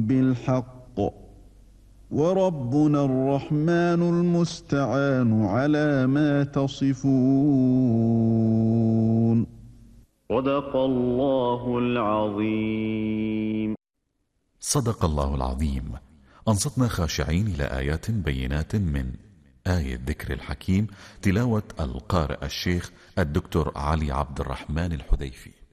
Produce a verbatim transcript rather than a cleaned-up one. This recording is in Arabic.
بالحق وربنا الرحمن المستعان على ما تصفون. صدق الله العظيم. صدق الله العظيم. أنصتنا خاشعين إلى آيات بينات من آية ذكر الحكيم، تلاوة القارئ الشيخ الدكتور علي عبد الرحمن الحذيفي.